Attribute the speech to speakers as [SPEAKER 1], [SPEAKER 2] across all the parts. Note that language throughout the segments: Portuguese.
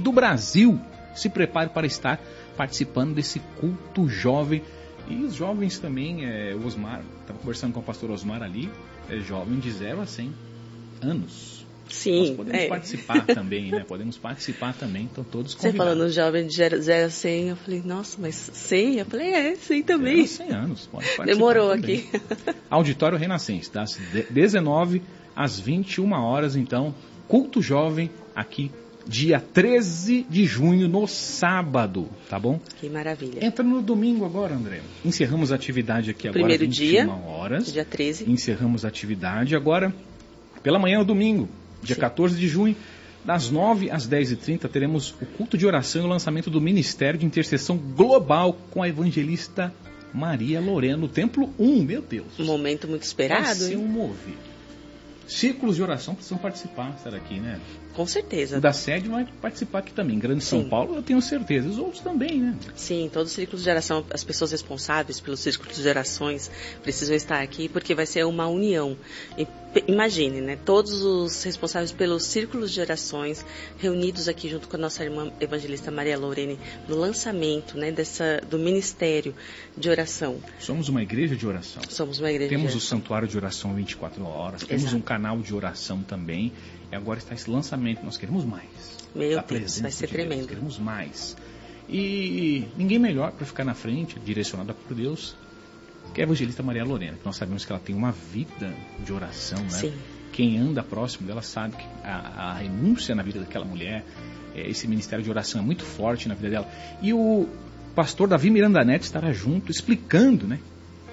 [SPEAKER 1] do Brasil. Se prepare para estar participando desse culto jovem. E os jovens também, o Osmar, estava conversando com o pastor Osmar ali, é jovem de 0 a 100 anos.
[SPEAKER 2] Sim,
[SPEAKER 1] nós podemos participar também, né? Podemos participar também, então todos convidados.
[SPEAKER 2] Você falando jovem de 0 a 100, eu falei, nossa, mas 100? Eu falei, 100 também.
[SPEAKER 1] 100 anos, pode participar.
[SPEAKER 2] Demorou
[SPEAKER 1] também.
[SPEAKER 2] Aqui.
[SPEAKER 1] Auditório Renascense, das 19 às 21 horas, então, culto jovem aqui, dia 13 de junho, no sábado, tá bom?
[SPEAKER 2] Que maravilha.
[SPEAKER 1] Entra no domingo agora, André. Encerramos a atividade aqui agora,
[SPEAKER 2] primeiro
[SPEAKER 1] 21
[SPEAKER 2] dia,
[SPEAKER 1] horas.
[SPEAKER 2] Dia 13.
[SPEAKER 1] Encerramos a atividade agora, pela manhã no domingo. Dia 14 de junho, das 9 às 10h30, teremos o culto de oração e o lançamento do Ministério de Intercessão Global com a evangelista Maria Lorena, no Templo 1, meu Deus.
[SPEAKER 2] Um momento muito esperado.
[SPEAKER 1] Vai ser um mover. Círculos de oração precisam participar, será aqui, né?
[SPEAKER 2] Com certeza.
[SPEAKER 1] O da sede vai participar aqui também. Grande São Paulo, eu tenho certeza. Os outros também, né?
[SPEAKER 2] Sim, todos os círculos de oração, as pessoas responsáveis pelos círculos de orações precisam estar aqui, porque vai ser uma união. Imagine, né? Todos os responsáveis pelos círculos de orações reunidos aqui junto com a nossa irmã evangelista Maria Lorene no lançamento, né, do Ministério de Oração.
[SPEAKER 1] Somos uma igreja de oração.
[SPEAKER 2] Somos uma igreja de oração.
[SPEAKER 1] Temos o santuário de oração 24 horas. Temos
[SPEAKER 2] Exato.
[SPEAKER 1] um canal de oração também. E agora está esse lançamento. Nós queremos mais.
[SPEAKER 2] Meu Deus, vai ser tremendo.
[SPEAKER 1] Nós queremos mais. E ninguém melhor para ficar na frente, direcionada por Deus, que é a evangelista Maria Lorena, que nós sabemos que ela tem uma vida de oração, né?
[SPEAKER 2] Sim.
[SPEAKER 1] Quem anda próximo dela sabe que a renúncia na vida daquela mulher, esse ministério de oração é muito forte na vida dela. E o pastor Davi Miranda Neto estará junto, explicando, né?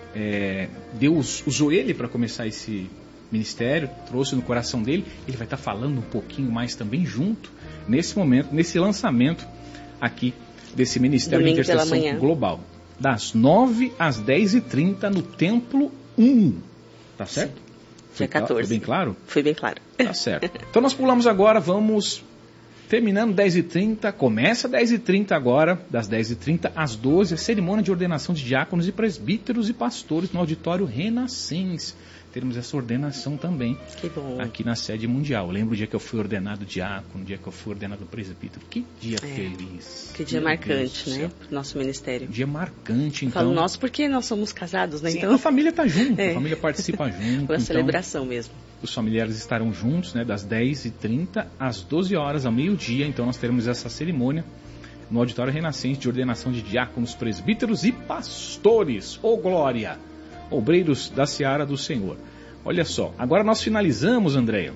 [SPEAKER 1] Deus usou ele para começar esse ministério, trouxe no coração dele, ele vai estar falando um pouquinho mais também junto, nesse momento, nesse lançamento aqui, desse Ministério
[SPEAKER 2] Domingo
[SPEAKER 1] de Intercessão Global. Das 9 às 10h30 no Templo 1. Tá certo?
[SPEAKER 2] Dia 14.
[SPEAKER 1] Foi bem claro?
[SPEAKER 2] Foi bem claro.
[SPEAKER 1] Tá certo. Então nós pulamos agora, vamos terminando 10h30, começa 10h30 agora, das 10h30 às 12h, a cerimônia de ordenação de diáconos e presbíteros e pastores no Auditório Renascense. Teremos essa ordenação também.
[SPEAKER 2] Que bom.
[SPEAKER 1] Aqui na sede mundial. Lembro o dia que eu fui ordenado diácono, o dia que eu fui ordenado presbítero. Que dia feliz.
[SPEAKER 2] Que dia marcante, né? Para o nosso ministério.
[SPEAKER 1] Dia marcante, então.
[SPEAKER 2] Falo nosso porque nós somos casados, né?
[SPEAKER 1] Sim,
[SPEAKER 2] então
[SPEAKER 1] a família está junto, a família participa junto.
[SPEAKER 2] Foi a celebração mesmo.
[SPEAKER 1] Os familiares estarão juntos, né? Das 10h30 às 12 horas, ao meio-dia. Então nós teremos essa cerimônia no Auditório Renascense de ordenação de diáconos, presbíteros e pastores. Ô glória! Obreiros da Seara do Senhor. Olha só, agora nós finalizamos, Andréia,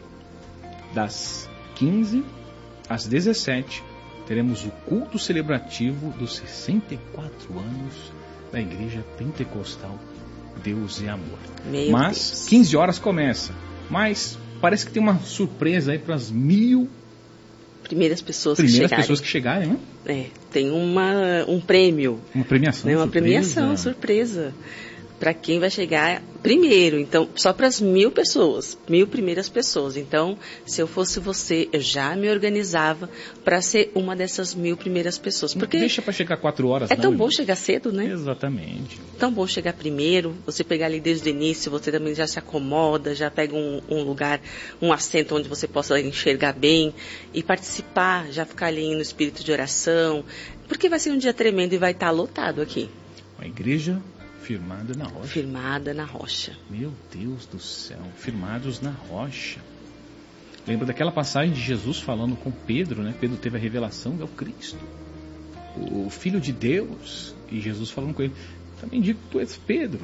[SPEAKER 1] das 15 às 17, teremos o culto celebrativo dos 64 anos da Igreja Pentecostal Deus é Amor. Mas, Deus. 15 horas começa, mas parece que tem uma surpresa aí para as 1000
[SPEAKER 2] primeiras pessoas
[SPEAKER 1] que chegarem, né?
[SPEAKER 2] Tem um prêmio.
[SPEAKER 1] Uma premiação,
[SPEAKER 2] né? Uma premiação surpresa. Para quem vai chegar primeiro, então, só para as 1000 pessoas, 1000 primeiras pessoas. Então, se eu fosse você, eu já me organizava para ser uma dessas 1000 primeiras pessoas. Porque
[SPEAKER 1] deixa para chegar 4 horas.
[SPEAKER 2] É tão bom chegar cedo, né?
[SPEAKER 1] Exatamente.
[SPEAKER 2] Tão bom chegar primeiro, você pegar ali desde o início, você também já se acomoda, já pega um lugar, um assento onde você possa enxergar bem e participar, já ficar ali no espírito de oração, porque vai ser um dia tremendo e vai estar lotado aqui.
[SPEAKER 1] A igreja firmada na rocha.
[SPEAKER 2] Firmada na rocha.
[SPEAKER 1] Meu Deus do céu, firmados na rocha. Lembra daquela passagem de Jesus falando com Pedro, né? Pedro teve a revelação do Cristo, o Filho de Deus, e Jesus falando com ele, também digo que tu és Pedro.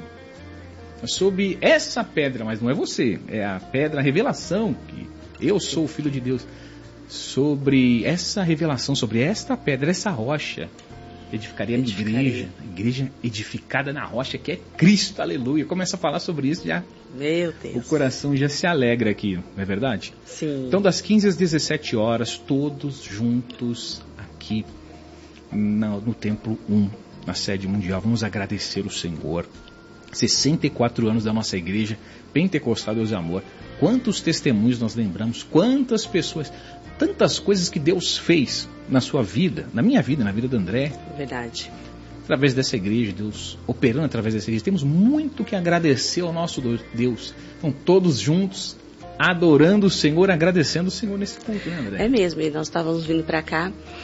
[SPEAKER 1] Sob essa pedra, mas não é você, é a pedra, a revelação, que eu sou o Filho de Deus. Sobre essa revelação, sobre esta pedra, essa rocha, edificaria a minha igreja edificada na rocha, que é Cristo, aleluia. Começa a falar sobre isso já.
[SPEAKER 2] Meu Deus.
[SPEAKER 1] O coração já se alegra aqui, não é verdade?
[SPEAKER 2] Sim.
[SPEAKER 1] Então, das 15 às 17 horas, todos juntos aqui no Templo 1, na sede mundial. Vamos agradecer o Senhor. 64 anos da nossa igreja Pentecostal Deus é Amor. Quantos testemunhos nós lembramos, quantas pessoas, tantas coisas que Deus fez na sua vida, na minha vida, na vida do André.
[SPEAKER 2] Verdade.
[SPEAKER 1] Através dessa igreja, Deus operando através dessa igreja. Temos muito que agradecer ao nosso Deus. Então, todos juntos, adorando o Senhor, agradecendo o Senhor nesse culto, né, André?
[SPEAKER 2] É mesmo, e nós estávamos vindo para cá